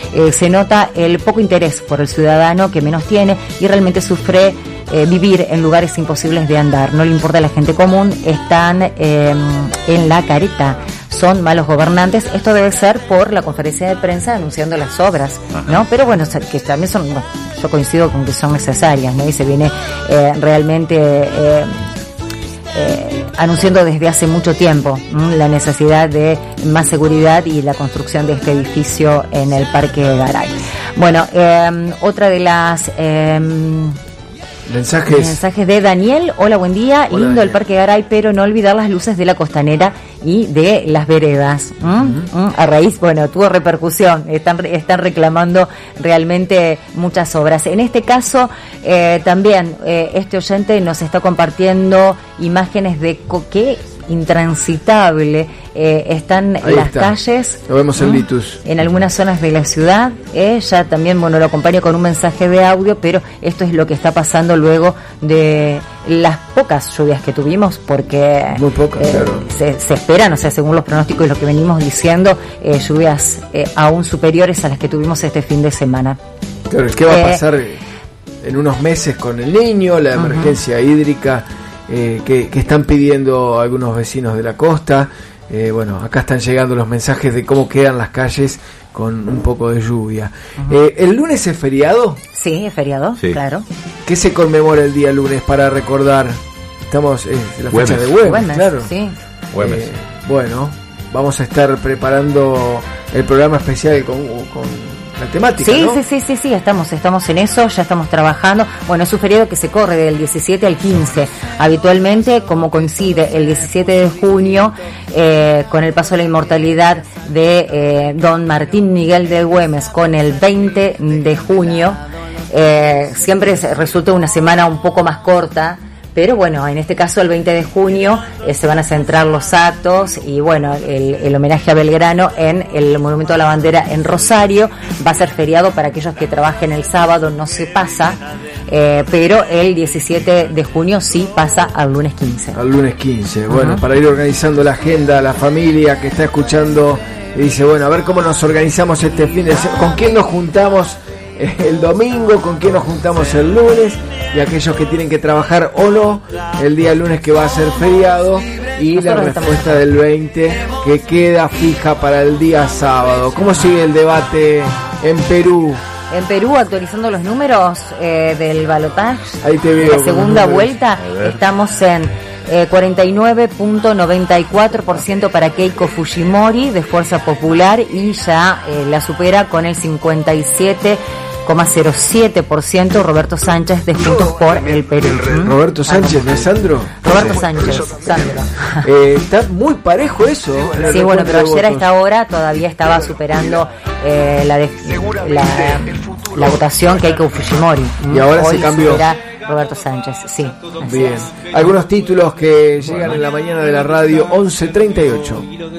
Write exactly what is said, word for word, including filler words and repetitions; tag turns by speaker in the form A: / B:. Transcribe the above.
A: eh, se nota el poco interés por el ciudadano que menos tiene y realmente sufre eh, vivir en lugares imposibles de andar. No le importa a la gente común, están eh, en la careta. Son malos gobernantes. Esto debe ser por la conferencia de prensa anunciando las obras, ¿no? Pero bueno, que también son, bueno, yo coincido con que son necesarias, ¿no? Y se viene eh, realmente eh, eh, anunciando desde hace mucho tiempo ¿m? la necesidad de más seguridad y la construcción de este edificio en el Parque Garay. Bueno, eh, otra de las... Eh,
B: Mensajes.
A: Mensajes de Daniel. Hola, buen día.
B: Hola,
A: Lindo
B: Daniel.
A: el Parque Garay, pero no olvidar las luces de la costanera y de las veredas. ¿Mm?
B: Uh-huh.
A: ¿Mm? A raíz, bueno, tuvo repercusión. Están, están reclamando realmente muchas obras. En este caso, eh, también eh, este oyente nos está compartiendo imágenes de co- qué intransitable eh, están
B: Ahí
A: las
B: está.
A: calles.
B: Lo vemos en
A: ¿Mm?
B: Litus.
A: En algunas zonas de la ciudad. Eh, ya también, bueno, lo acompaño con un mensaje de audio, pero esto es lo que está pasando luego de las pocas lluvias que tuvimos, porque
B: Muy pocas,
A: eh,
B: claro.
A: se, se esperan, o sea, según los pronósticos y lo que venimos diciendo, eh, lluvias eh, aún superiores a las que tuvimos este fin de semana.
B: Claro, ¿qué va a
A: Eh,
B: pasar en unos meses con el Niño, la emergencia uh-huh. hídrica eh, que, que están pidiendo algunos vecinos de la costa? Eh, bueno, acá están llegando los mensajes de cómo quedan las calles con un poco de lluvia. Uh-huh. Eh, ¿El lunes es feriado?
A: Sí, es feriado, sí. Claro.
B: ¿Qué se conmemora el día lunes para recordar? Estamos eh, en la fecha
C: Güemes.
B: de Güemes,
A: Güemes,
B: claro.
A: Sí.
C: Güemes.
B: Eh, bueno, vamos a estar preparando el programa especial con, con la temática,
A: Sí,
B: ¿no?
A: sí, sí, sí, sí, estamos, estamos en eso, ya estamos trabajando. Bueno, es un feriado que se corre del diecisiete al quince. Habitualmente, como coincide el diecisiete de junio eh, con el paso a la inmortalidad de eh, don Martín Miguel de Güemes, con el veinte de junio, eh, siempre resulta una semana un poco más corta. Pero bueno, en este caso el veinte de junio eh, se van a centrar los actos y bueno, el, el homenaje a Belgrano en el Monumento a la Bandera en Rosario. Va a ser feriado para aquellos que trabajen el sábado, no se pasa, eh, pero el diecisiete de junio sí pasa al lunes quince.
B: Al lunes quince, bueno,
A: Uh-huh.
B: para ir organizando la agenda, la familia que está escuchando y dice, bueno, a ver cómo nos organizamos este fin de semana, con quién nos juntamos el domingo, con quién nos juntamos el lunes, y aquellos que tienen que trabajar o no el día lunes que va a ser feriado, y
A: Nosotros
B: la
A: estamos...
B: respuesta del veinte que queda fija para el día sábado. ¿Cómo sigue el debate en Perú?
A: En Perú, actualizando los números eh, del balotaje,
B: Ahí te veo.
A: la segunda vuelta, estamos en eh, cuarenta y nueve punto noventa y cuatro por ciento para Keiko Fujimori de Fuerza Popular, y ya eh, la supera con el cincuenta y siete coma cero siete por ciento Roberto Sánchez de Juntos por el Perú. ¿Mm?
B: Roberto Sánchez, ¿no es Sandro?
A: Roberto Sánchez, Sandro.
B: Eh, está muy parejo eso. en el
A: Sí, bueno, pero
B: recuento de
A: ayer a
B: votos.
A: esta hora todavía estaba superando eh, la, de, la la votación que hay con Fujimori.
B: Y ahora
A: Hoy
B: se cambió.
A: supera Roberto Sánchez, sí. Así
B: Bien.
A: es.
B: Algunos títulos que llegan en la mañana de la radio, once treinta y ocho.